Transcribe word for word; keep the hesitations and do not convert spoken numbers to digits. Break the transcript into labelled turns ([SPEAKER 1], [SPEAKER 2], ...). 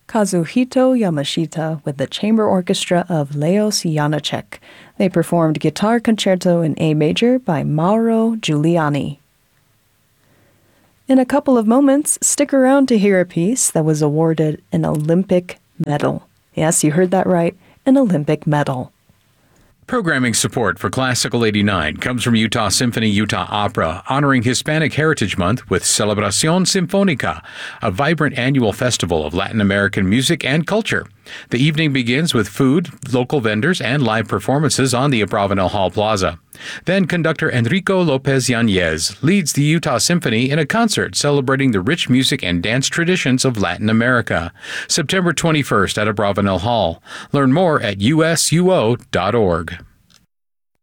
[SPEAKER 1] Kazuhito Yamashita with the chamber orchestra of Leos Janáček. They performed Guitar Concerto in A major by Mauro Giuliani. In a couple of moments, stick around to hear a piece that was awarded an Olympic medal. Yes, you heard that right, an Olympic medal.
[SPEAKER 2] Programming support for Classical eighty-nine comes from Utah Symphony Utah Opera, honoring Hispanic Heritage Month with Celebración Sinfónica, a vibrant annual festival of Latin American music and culture. The evening begins with food, local vendors, and live performances on the Abravanel Hall Plaza. Then conductor Enrico Lopez Yanez leads the Utah Symphony in a concert celebrating the rich music and dance traditions of Latin America. September twenty-first at Abravanel Hall. Learn more at U S U O dot org.